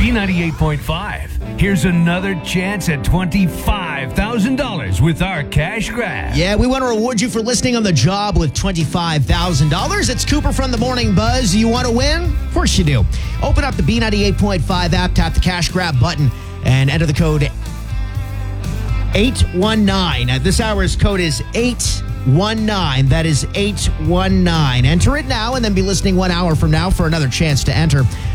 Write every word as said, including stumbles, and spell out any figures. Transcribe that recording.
B ninety-eight point five. Here's another chance at twenty-five thousand dollars with our cash grab. Yeah, we want to reward you for listening on the job with twenty-five thousand dollars. It's Cooper from the Morning Buzz. You want to win? Of course you do. Open up the B ninety-eight point five app, tap the cash grab button, and enter the code eight one nine. Uh, this hour's code is eight one nine. That is eight one nine. Enter it now and then be listening one hour from now for another chance to enter.